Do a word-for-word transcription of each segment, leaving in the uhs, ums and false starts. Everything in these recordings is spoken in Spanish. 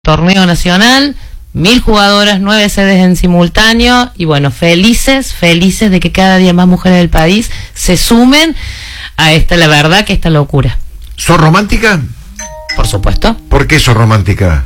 torneo nacional, mil jugadoras, nueve sedes en simultáneo, y bueno, felices, felices de que cada día más mujeres del país se sumen a esta, la verdad que esta locura. ¿Sos romántica? Por supuesto. ¿Por qué sos romántica?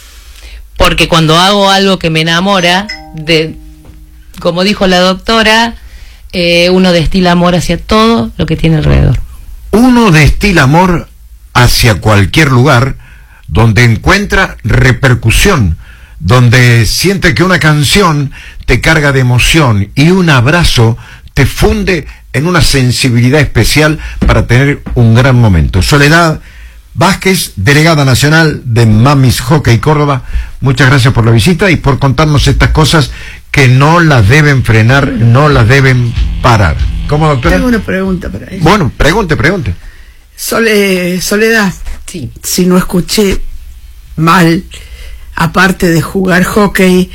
Porque cuando hago algo que me enamora, de, como dijo la doctora, eh, uno destila amor hacia todo lo que tiene alrededor. Uno destila amor hacia cualquier lugar donde encuentra repercusión, donde siente que una canción te carga de emoción y un abrazo te funde en una sensibilidad especial para tener un gran momento. Soledad Vázquez, delegada nacional de Mamis Hockey Córdoba, muchas gracias por la visita y por contarnos estas cosas que no las deben frenar, no las deben parar. ¿Cómo, doctora? Tengo una pregunta para ella. Bueno, pregunte, pregunte. Sole, Soledad, sí. Si no escuché mal, aparte de jugar hockey,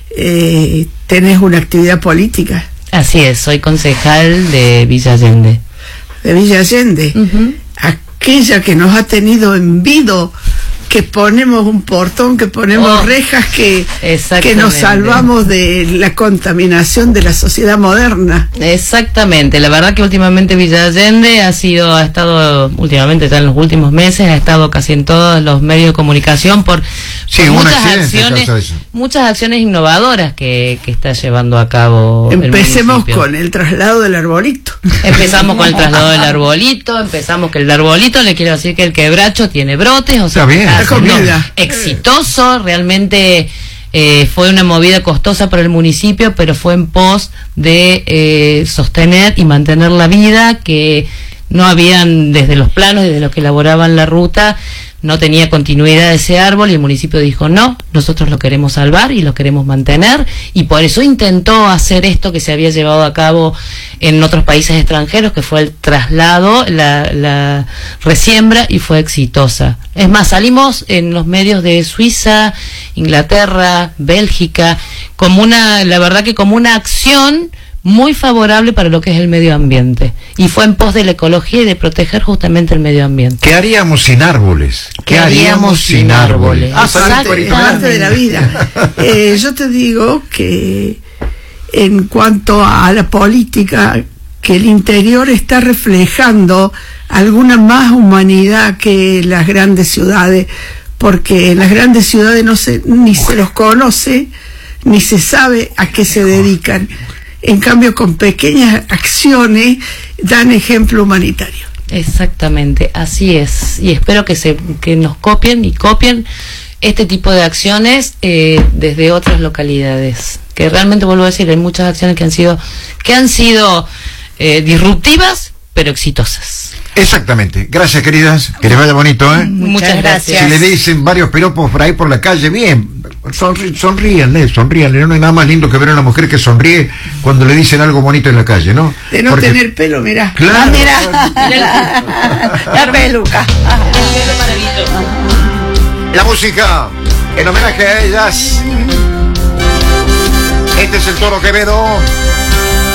eh, ¿tenés una actividad política? Así es, soy concejal de Villa Allende. De Villa Allende. Uh-huh. Aquella que nos ha tenido en vido, que ponemos un portón, que ponemos oh, rejas, que, que nos salvamos de la contaminación de la sociedad moderna. Exactamente, la verdad que últimamente Villa Allende ha sido, ha estado, últimamente ya en los últimos meses, ha estado casi en todos los medios de comunicación por, sí, por muchas acciones, muchas acciones innovadoras que, que está llevando a cabo. Empecemos el con el traslado del arbolito. Empezamos con el traslado del arbolito, empezamos que el arbolito, le quiero decir que el quebracho tiene brotes, o sea, está bien. No, exitoso, realmente eh, fue una movida costosa para el municipio, pero fue en pos de eh, sostener y mantener la vida, que no habían, desde los planos, desde los que elaboraban la ruta, no tenía continuidad ese árbol, y el municipio dijo no, nosotros lo queremos salvar y lo queremos mantener, y por eso intentó hacer esto que se había llevado a cabo en otros países extranjeros, que fue el traslado, la, la resiembra, y fue exitosa. Es más, salimos en los medios de Suiza, Inglaterra, Bélgica, como una, la verdad que como una acción muy favorable para lo que es el medio ambiente, y fue en pos de la ecología y de proteger justamente el medio ambiente. ¿Qué haríamos sin árboles? ¿Qué, ¿Qué haríamos, haríamos sin, sin árboles? árboles? Ah, es parte de la vida. Eh, yo te digo que en cuanto a la política, que el interior está reflejando alguna más humanidad que las grandes ciudades, porque en las grandes ciudades no se, ni se los conoce, ni se sabe a qué se dedican. En cambio, con pequeñas acciones dan ejemplo humanitario. Exactamente, así es. Y espero que se que nos copien y copien este tipo de acciones eh, desde otras localidades. Que realmente, vuelvo a decir, hay muchas acciones que han sido que han sido eh, disruptivas, pero exitosas. Exactamente. Gracias, queridas. Que les vaya bonito, ¿eh? Muchas gracias. Si le dicen varios piropos por ahí por la calle, bien, sonrí, sonríanle, sonríanle. No hay nada más lindo que ver a una mujer que sonríe cuando le dicen algo bonito en la calle, ¿no? De no Porque... tener pelo, mirá. Claro. Ah, mirá. La peluca. La música, en homenaje a ellas. Este es el Toro Quevedo.